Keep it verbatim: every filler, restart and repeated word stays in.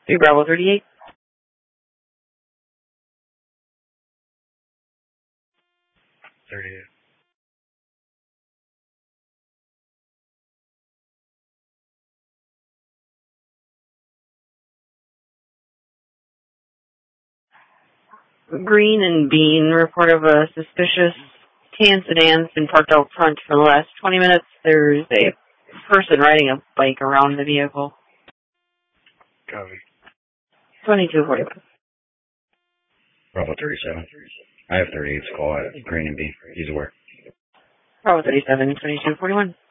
Hey, Bravo thirty-eight. thirty-eight. Green and Bean report of a suspicious tan sedan has been parked out front for the last twenty minutes. There's a person riding a bike around the vehicle. Copy. twenty-two forty-one. Bravo thirty-seven. I have thirty-eight's call at Green and Bean. He's aware. Bravo thirty-seven, twenty-two forty-one.